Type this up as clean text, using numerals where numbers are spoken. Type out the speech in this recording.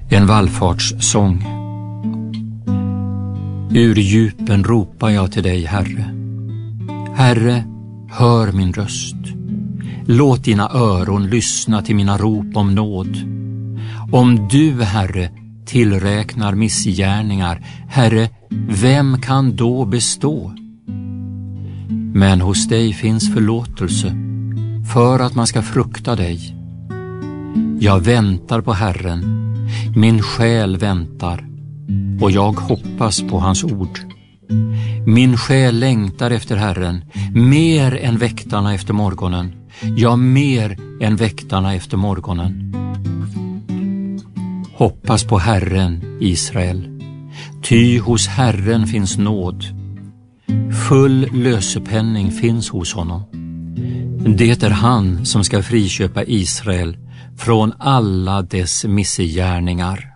En vallfartssång. Ur djupen ropar jag till dig, Herre. Herre, hör min röst. Låt dina öron lyssna till mina rop om nåd. Om du, Herre, tillräknar missgärningar, Herre, vem kan då bestå? Men hos dig finns förlåtelse, för att man ska frukta dig. Jag väntar på Herren, min själ väntar, och jag hoppas på hans ord. Min själ längtar efter Herren, mer än väktarna efter morgonen. Ja, mer än väktarna efter morgonen. Hoppas på Herren, Israel, ty hos Herren finns nåd. Full lösepenning finns hos honom. Det är han som ska friköpa Israel från alla dess missgärningar.